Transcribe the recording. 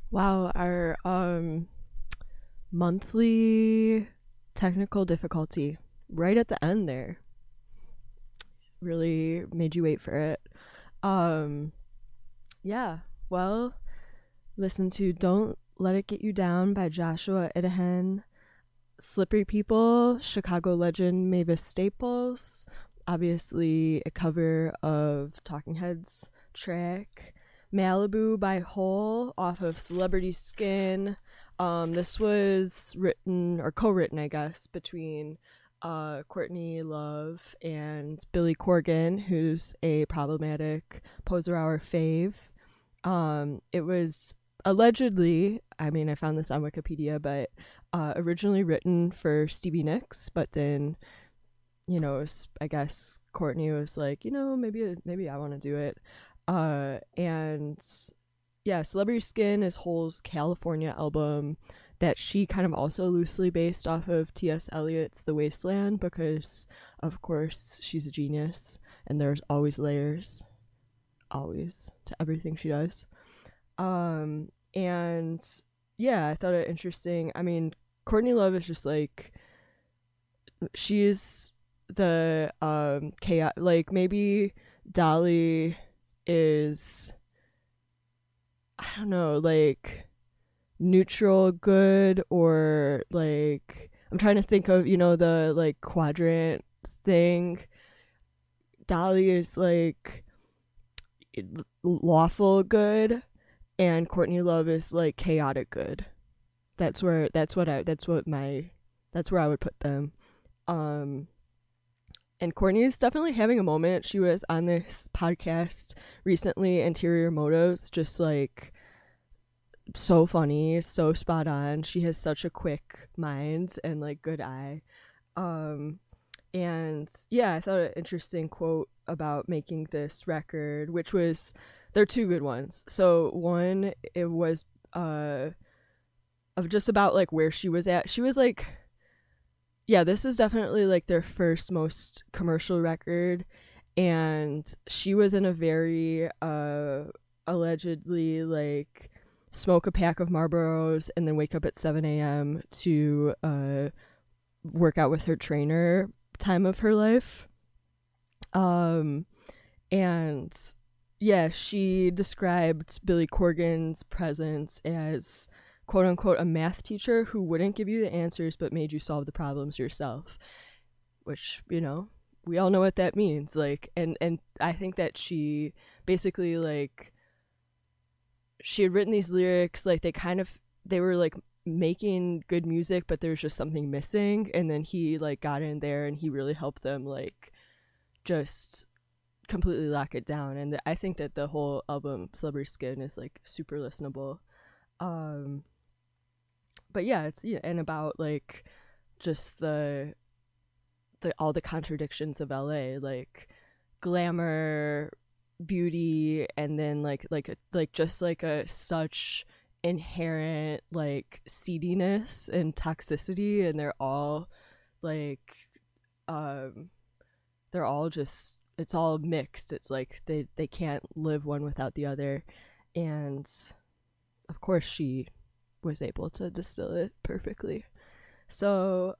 Wow, our monthly technical difficulty right at the end there really made you wait for it. Um yeah, well, listen to Don't Let It Get You Down by Joshua Idahen, Slippery People, Chicago legend Mavis Staples, obviously a cover of Talking Heads track, Malibu by Hole off of Celebrity Skin. This was written or co-written, I guess, between Courtney Love and Billy Corgan, who's a problematic Poser Hour fave. It was allegedly, I mean, I found this on Wikipedia, but originally written for Stevie Nicks, but then I guess Courtney was like, maybe I want to do it. And yeah, Celebrity Skin is Hole's California album that she kind of also loosely based off of T.S. Eliot's The Wasteland because, of course, she's a genius and there's always layers, always, to everything she does. And yeah, I thought it interesting. I mean, Courtney Love is just like she's the chaos. Like maybe Dolly is, I don't know, like neutral good, or like I'm trying to think of the like quadrant thing. Dolly is like lawful good, and Courtney Love is like chaotic good. That's where I would put them. Um and Courtney is definitely having a moment. She was on this podcast recently, Interior Motos, just like so funny, so spot on. She has such a quick mind and like good eye. Um and yeah, I thought an interesting quote about making this record, which was there are two good ones. So one, it was of just about like where she was at. She was like, yeah, this is definitely like their first most commercial record, and she was in a very allegedly like smoke a pack of Marlboros and then wake up at 7 a.m. to work out with her trainer time of her life. Um and yeah, she described Billy Corgan's presence as quote unquote a math teacher who wouldn't give you the answers but made you solve the problems yourself, which, we all know what that means. Like, and I think that she basically like she had written these lyrics like they were like making good music, but there's just something missing, and then he like got in there and he really helped them like just completely lock it down. And I think that the whole album Celebrity Skin is like super listenable. um but yeah, it's, yeah, and about like just the all the contradictions of LA, like glamour, beauty, and then like just like a such inherent like seediness and toxicity, and they're all like um they're all just, it's all mixed. It's like they can't live one without the other. And of course she was able to distill it perfectly. So